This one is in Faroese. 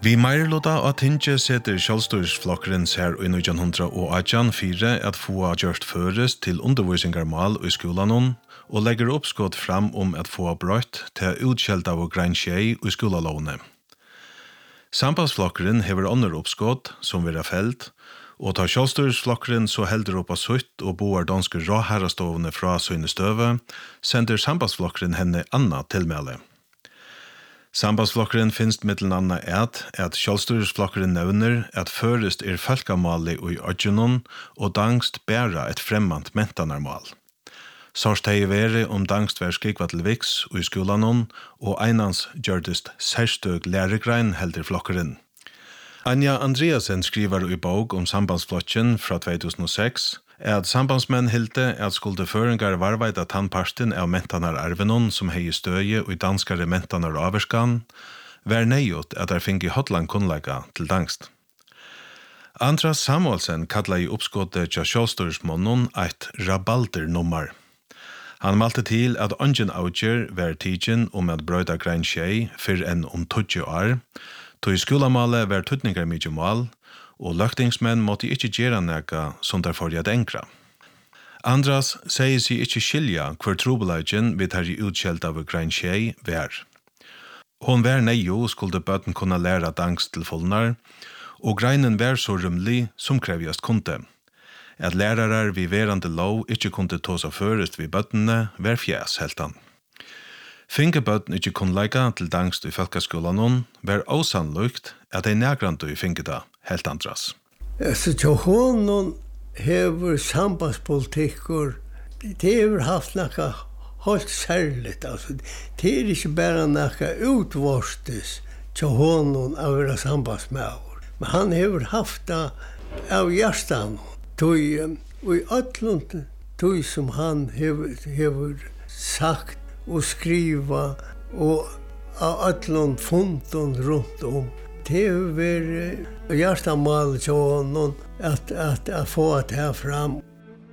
Vi meirlota at Tinge setter Sjálvstýrisflokkurin ser i 1918 at få gjørst føres til undervisningarmal i skolanon og legger oppskott fram at få brøtt til utskjelt av grein 6 i skolalovene. Sambandsflokkurin hever andre oppskott som vil ha felt, og tar Sjálvstýrisflokkurin så heldur opp av sutt og boar danske råherrastovene fra søgne støve, sender Sambandsflokkurin henne anna tilmæle. Sambandsflokkurin finst mittel anna at Sjálvstýrisflokkurin nevner at førest folkamali i ødjunon og dangst bæra et fremmant mentanarmal. Sørst hei veri dangst vær skrikva til viks i skolanon og einans gjørdist særstøg læregrein heldur flokkurin. Anja Andreasen skriver i bok sambandsflokken fra 2006 at sambandsmenn hilde at skulde føringar varvaida tannparsten av mentanar arvenon som hei støye og danskare mentanar averskan, vær neiot at fingi hotlan kunnleika til dangst. Andras Samuelsen kalla i oppskottet tja Sjálvstýrismonnon eit rabaldernummer. Han malte til at ungen avgjør vær tidsin at brøyda grein 6 fyrr enn 20 år, tog skolamale vær tutningar mykje mal, og løgtingsmenn måtte ikkje gjera nega som der forrjad enkra. Andras sier seg ikkje skilja hver trobelagen vi tar i utskjelt av grein 6 vær. Hon vær neio skulde bøten kunna læra dangst til fullnar, og greinen vær så rymlig som krevjast kunde. At lærarar vi verande lov ikkje kunde tåsa førest vi bøtene vær fjæs heltan. Finge bøten ikkje kunnleika til dangst i folkaskolanon vær osannlykt at ei nægrandu i finge da helt andras. Så til honom hever sambandspolitikker, det hever haft nakka helt særligt, altså. Det ikke bare nakka utvarstes til honom av vera sambandsmæver, men han hever haft det av hjertan. Og i ötlund tog som han hever sagt og skriva og av ötlund funton rundt det har vært hjertemål til honom at få det her fram.